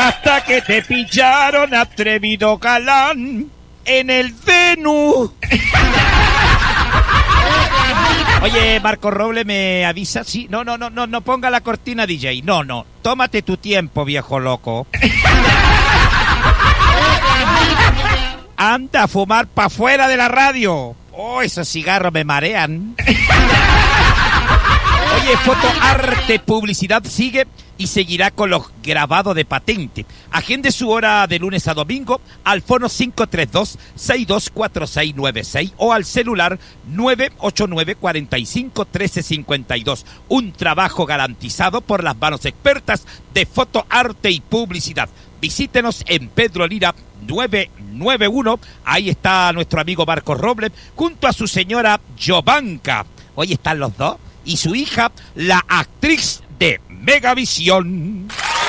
Hasta que te pillaron, atrevido galán, en el Venus. Oye, Marco Roble, ¿me avisa? Sí, no ponga la cortina, DJ. No, tómate tu tiempo, viejo loco. Anda a fumar pa' fuera de la radio. Oh, esos cigarros me marean. Oye, Foto Arte Publicidad sigue y seguirá con los grabados de patente. Agende su hora de lunes a domingo al fono 532-624696 o al celular 989-45-1352. Un trabajo garantizado por las manos expertas de Foto Arte y Publicidad. Visítenos en Pedro Lira 991. Ahí está nuestro amigo Marco Roble junto a su señora Jovanka. Hoy están los dos. Y su hija, la actriz de Megavisión.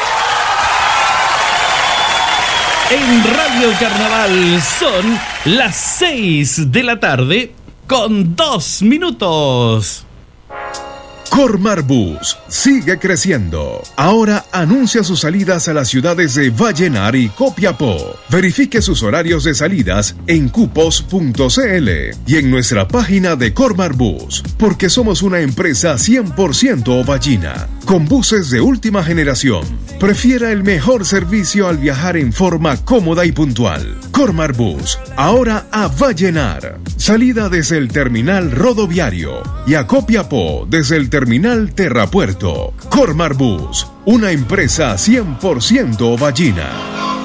En Radio Carnaval son las 6 de la tarde con 2 minutos. Cormar Bus sigue creciendo. Ahora anuncia sus salidas a las ciudades de Vallenar y Copiapó. Verifique sus horarios de salidas en cupos.cl y en nuestra página de Cormar Bus, porque somos una empresa 100% ovallina, con buses de última generación. Prefiera el mejor servicio al viajar en forma cómoda y puntual. Cormar Bus, ahora a Vallenar. Salida desde el terminal rodoviario y a Copiapó desde el terminal Terrapuerto. Cormar Bus, una empresa 100% ovallina.